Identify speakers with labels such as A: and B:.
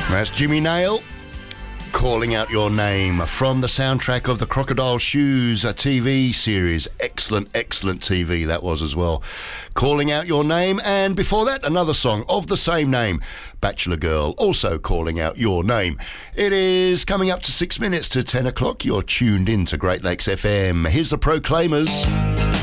A: That's Jimmy Nail, Calling Out Your Name, from the soundtrack of the Crocodile Shoes TV series. Excellent, excellent TV that was as well. Calling Out Your Name, and before that, another song of the same name, Bachelor Girl, also Calling Out Your Name. It is coming up to 6 minutes to 10 o'clock. You're tuned in to Great Lakes FM. Here's the Proclaimers.